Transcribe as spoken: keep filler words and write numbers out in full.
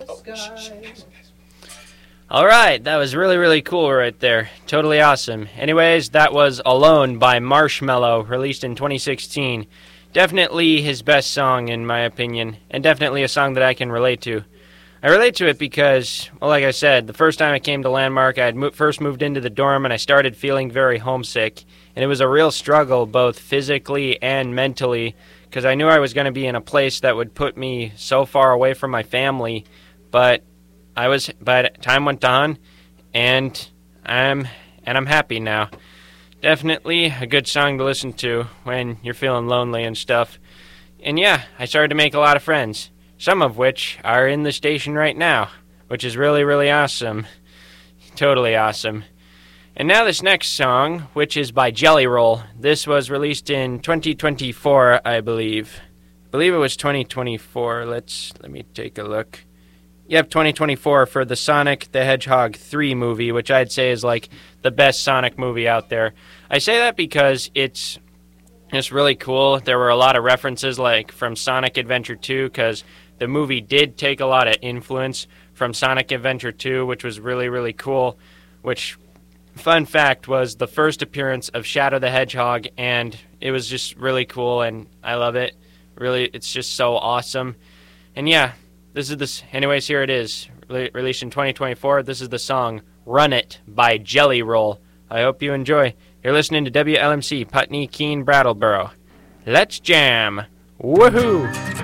All right, that was really, really cool right there. Totally awesome. Anyways, that was Alone by Marshmello, released in twenty sixteen. Definitely his best song, in my opinion, and definitely a song that I can relate to. I relate to it because, well, like I said, the first time I came to Landmark, I had mo- first moved into the dorm, and I started feeling very homesick. And it was a real struggle, both physically and mentally, because I knew I was going to be in a place that would put me so far away from my family, but I was, but time went on, and I'm, and I'm happy now. Definitely a good song to listen to when you're feeling lonely and stuff. And yeah, I started to make a lot of friends, some of which are in the station right now, which is really, really awesome. Totally awesome. And now this next song, which is by Jelly Roll. This was released in twenty twenty-four, I believe. I believe it was twenty twenty-four. Let's, let me take a look. Yep, twenty twenty-four for the Sonic the Hedgehog three movie, which I'd say is like the best Sonic movie out there. I say that because it's it's really cool. There were a lot of references like from Sonic Adventure two, because the movie did take a lot of influence from Sonic Adventure two, which was really, really cool. Which, fun fact, was the first appearance of Shadow the Hedgehog, and it was just really cool, and I love it. Really, it's just so awesome. And yeah, this is this. Anyways, here it is, Re- released in twenty twenty-four. This is the song "Run It" by Jelly Roll. I hope you enjoy. You're listening to W L M C Putney, Keene, Brattleboro. Let's jam! Woohoo!